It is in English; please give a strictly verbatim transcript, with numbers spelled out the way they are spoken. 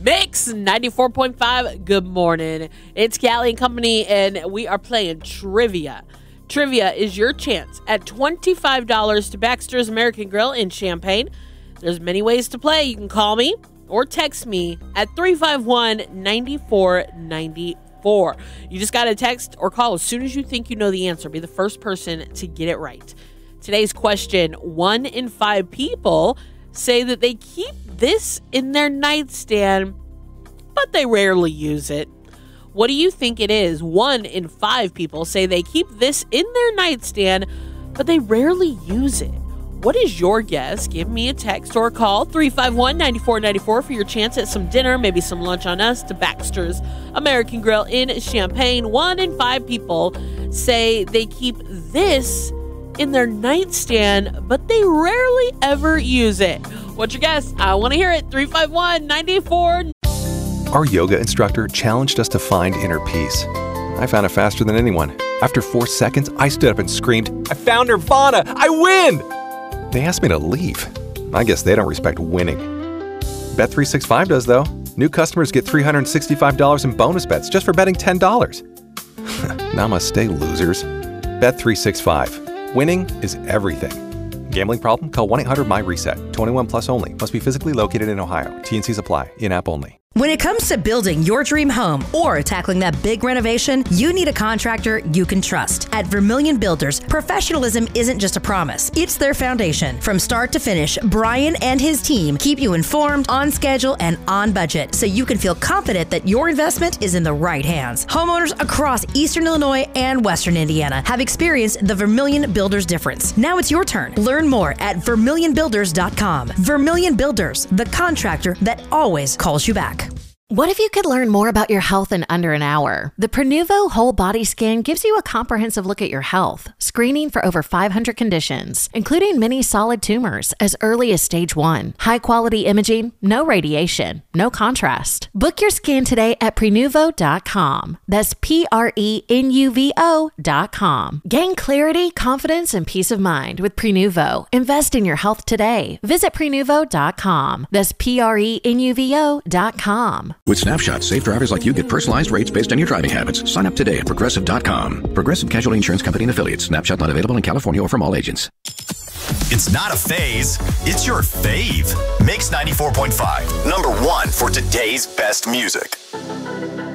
Mix ninety-four point five. Good morning. It's Callie and Company, and we are playing trivia. Trivia is your chance at twenty-five dollars to Baxter's American Grill in Champaign. There's many ways to play. You can call me or text me at three five one, nine four nine four. You just got to text or call as soon as you think you know the answer. Be the first person to get it right. Today's question: one in five people say that they keep this in their nightstand, but they rarely use it. What do you think it is? One in five people say they keep this in their nightstand, but they rarely use it. What is your guess? Give me a text or a call, three five one, nine four nine four, for your chance at some dinner, maybe some lunch on us, to Baxter's American Grill in Champaign. One in five people say they keep this in their nightstand, but they rarely ever use it. What's your guess? I want to hear it. three five one, nine four. Our yoga instructor challenged us to find inner peace. I found it faster than anyone. After four seconds, I stood up and screamed, "I found Nirvana! I win!" They asked me to leave. I guess they don't respect winning. Bet three sixty-five does, though. New customers get three hundred sixty-five dollars in bonus bets just for betting ten dollars. Namaste, losers. Bet three sixty-five. Winning is everything. Gambling problem? Call one eight hundred my reset. twenty-one plus only. Must be physically located in Ohio. T N Cs apply. In-app only. When it comes to building your dream home or tackling that big renovation, you need a contractor you can trust. At Vermillion Builders, professionalism isn't just a promise, it's their foundation. From start to finish, Brian and his team keep you informed, on schedule, and on budget, so you can feel confident that your investment is in the right hands. Homeowners across Eastern Illinois and Western Indiana have experienced the Vermillion Builders difference. Now it's your turn. Learn more at vermillion builders dot com. Vermillion Builders, the contractor that always calls you back. What if you could learn more about your health in under an hour? The Prenuvo Whole Body Scan gives you a comprehensive look at your health, screening for over five hundred conditions, including many solid tumors as early as stage one. High-quality imaging, no radiation, no contrast. Book your scan today at prenuvo dot com. That's P R E N U V O dot com. Gain clarity, confidence, and peace of mind with Prenuvo. Invest in your health today. Visit prenuvo dot com. That's P R E N U V O dot com. With Snapshot, safe drivers like you get personalized rates based on your driving habits. Sign up today at progressive dot com. Progressive Casualty Insurance Company and Affiliates. Snapshot not available in California or from all agents. It's not a phase, it's your fave. Mix ninety-four point five, number one for today's best music.